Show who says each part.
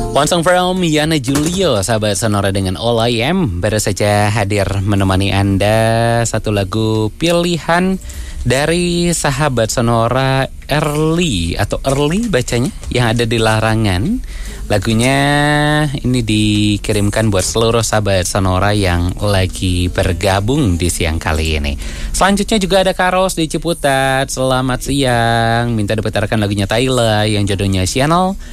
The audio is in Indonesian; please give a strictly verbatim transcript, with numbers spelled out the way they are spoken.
Speaker 1: One song from Yana Julio, sahabat Sonora dengan All I Am, baru saja hadir menemani Anda. Satu lagu pilihan dari sahabat Sonora Early atau Early bacanya yang ada di larangan. Lagunya ini dikirimkan buat seluruh sahabat Sonora yang lagi bergabung di siang kali ini. Selanjutnya juga ada Karos di Ciputat. Selamat siang, minta diputarkan lagunya Tyla yang jodohnya Channel